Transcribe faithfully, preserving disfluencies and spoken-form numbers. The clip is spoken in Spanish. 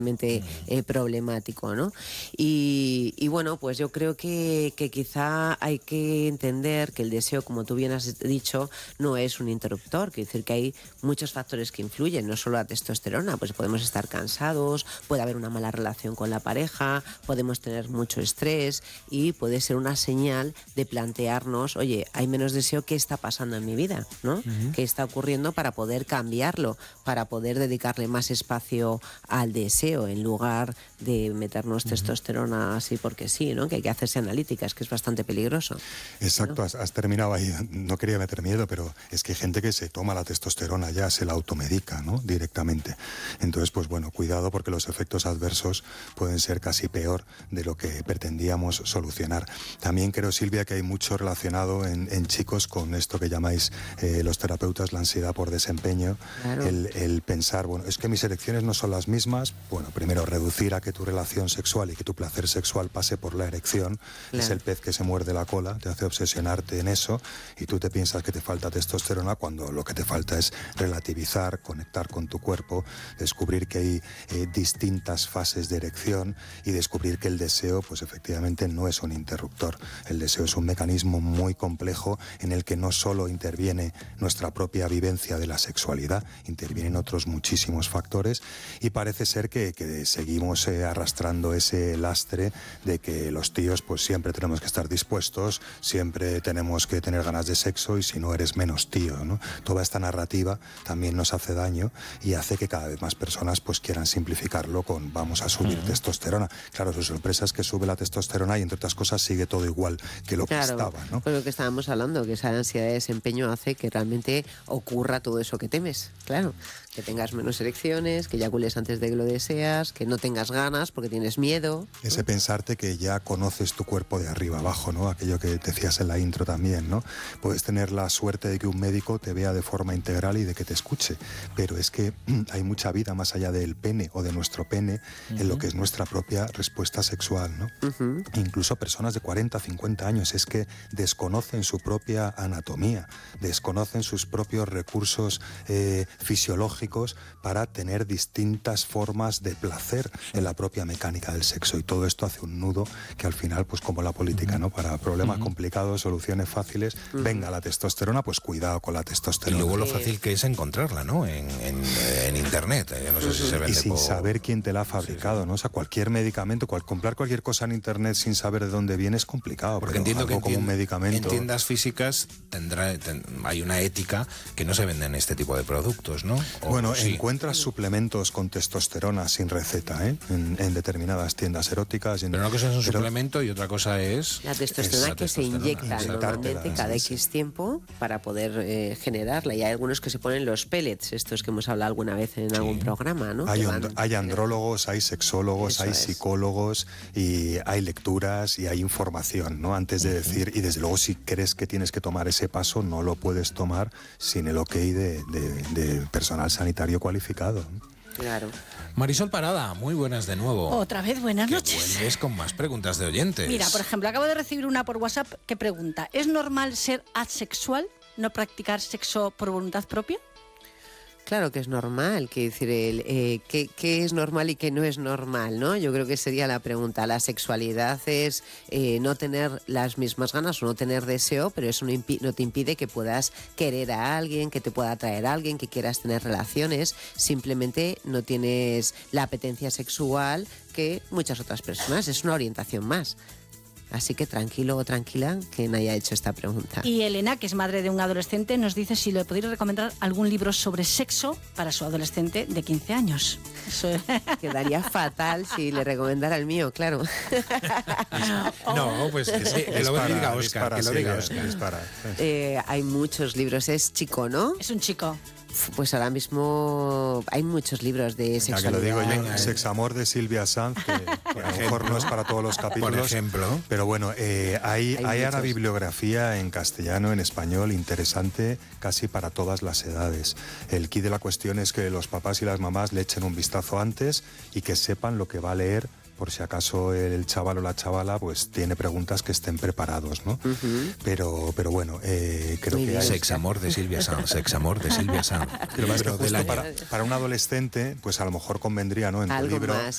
Eh, problemático, ¿no? Y, y bueno, pues yo creo que, que quizá hay que entender que el deseo, como tú bien has dicho, no es un interruptor, quiere decir que hay muchos factores que influyen, no solo la testosterona, pues podemos estar cansados, puede haber una mala relación con la pareja, podemos tener mucho estrés y puede ser una señal de plantearnos, oye, hay menos deseo, ¿qué está pasando en mi vida? ¿No? Uh-huh. ¿Qué está ocurriendo para poder cambiarlo, para poder dedicarle más espacio al deseo, en lugar de meternos uh-huh. testosterona así porque sí, ¿no? Que hay que hacerse analíticas, que es bastante peligroso. Exacto, ¿no? has, has terminado ahí. No quería meter miedo, pero es que hay gente que se toma la testosterona ya, se la automedica, ¿no? Directamente. Entonces, pues bueno, cuidado porque los efectos adversos pueden ser casi peor de lo que pretendíamos solucionar. También creo, Silvia, que hay mucho relacionado en, en chicos con esto que llamáis eh, los terapeutas la ansiedad por desempeño, claro. el, el pensar, bueno, es que mis elecciones no son las mismas. Bueno, primero, reducir a que tu relación sexual y que tu placer sexual pase por la erección. Claro. Es el pez que se muerde la cola, te hace obsesionarte en eso y tú te piensas que te falta testosterona cuando lo que te falta es relativizar, conectar con tu cuerpo, descubrir que hay eh, distintas fases de erección y descubrir que el deseo, pues efectivamente no es un interruptor. El deseo es un mecanismo muy complejo en el que no solo interviene nuestra propia vivencia de la sexualidad, intervienen otros muchísimos factores y parece ser que que seguimos eh, arrastrando ese lastre de que los tíos pues siempre tenemos que estar dispuestos, siempre tenemos que tener ganas de sexo y si no eres menos tío, ¿no? Toda esta narrativa también nos hace daño y hace que cada vez más personas pues quieran simplificarlo con vamos a subir uh-huh. testosterona. Claro, su sorpresa es que sube la testosterona y entre otras cosas sigue todo igual que lo claro, que estaba, ¿no? Pues lo que estábamos hablando, que esa ansiedad de desempeño hace que realmente ocurra todo eso que temes, claro. Que tengas menos erecciones, que eyacules antes de que lo deseas, que no tengas ganas porque tienes miedo. Ese ¿no? pensarte que ya conoces tu cuerpo de arriba abajo, ¿no? Aquello que decías en la intro también, ¿no? Puedes tener la suerte de que un médico te vea de forma integral y de que te escuche, pero es que hay mucha vida más allá del pene o de nuestro pene uh-huh. en lo que es nuestra propia respuesta sexual, ¿no? Uh-huh. Incluso personas de cuarenta, cincuenta años es que desconocen su propia anatomía, desconocen sus propios recursos eh, fisiológicos para tener distintas formas de placer en la propia mecánica del sexo y todo esto hace un nudo que al final pues como la política, ¿no? Para problemas uh-huh. complicados, soluciones fáciles, uh-huh. venga la testosterona, pues cuidado con la testosterona. Y luego lo fácil que es encontrarla, ¿no? En, en, en internet, yo no sé uh-huh. si se vende y sin por... saber quién te la ha fabricado, sí, sí. ¿no? O sea, cualquier medicamento, cual, comprar cualquier cosa en internet sin saber de dónde viene es complicado. Porque entiendo que como un medicamento... en tiendas físicas tendrá, ten, hay una ética que no se venden este tipo de productos, ¿no? O bueno, sí. encuentras suplementos con testosterona sin receta, ¿eh? En, en determinadas tiendas eróticas. En, pero una cosa es un pero, suplemento y otra cosa es... La testosterona es que testosterona. se inyecta normalmente cada sí, X sí. tiempo para poder eh, generarla. Y hay algunos que se ponen los pellets, estos que hemos hablado alguna vez en sí. algún programa, ¿no? Hay, and, hay andrólogos, hay sexólogos, Eso hay es. psicólogos y hay lecturas y hay información, ¿no? Antes de decir, y desde luego si crees que tienes que tomar ese paso, no lo puedes tomar sin el ok de, de, de personal sanitario cualificado. Claro. Marisol Parada, muy buenas de nuevo. Otra vez, buenas que noches. Vuelves con más preguntas de oyentes. Mira, por ejemplo, acabo de recibir una por WhatsApp que pregunta: ¿es normal ser asexual, no practicar sexo por voluntad propia? Claro que es normal, que decir, el, eh, ¿qué, ¿qué es normal y qué no es normal, ¿no? Yo creo que sería la pregunta. La sexualidad es eh, no tener las mismas ganas o no tener deseo, pero eso no, impi- no te impide que puedas querer a alguien, que te pueda atraer a alguien, que quieras tener relaciones. Simplemente no tienes la apetencia sexual que muchas otras personas. Es una orientación más. Así que tranquilo o tranquila quien haya hecho esta pregunta. Y Elena, que es madre de un adolescente, nos dice si le podría recomendar algún libro sobre sexo para su adolescente de quince años. Eso... Quedaría fatal si le recomendara el mío, claro. No, pues que, sí, que lo diga Óscar. Dispara, que lo sí, diga Óscar. Dispara. Eh, hay muchos libros. Es chico, ¿no? Es un chico. Pues ahora mismo hay muchos libros de sexualidad. Ya que lo digo yo, Venga, Sexamor de Silvia Sanz, que, que a lo mejor no es para todos los capítulos. Por ejemplo. Pero bueno, eh, hay, hay, hay ahora muchos. bibliografía en castellano, en español, interesante casi para todas las edades. El key de la cuestión es que los papás y las mamás le echen un vistazo antes y que sepan lo que va a leer, por si acaso el chaval o la chavala pues tiene preguntas que estén preparados, ¿no? Uh-huh. Pero, pero bueno, eh, creo Muy que bien. hay... Sexamor de Silvia Sanz, Sexamor de Silvia Sanz. Pero más que justo para, para un adolescente, pues a lo mejor convendría, ¿no? En Algo tu libro, más,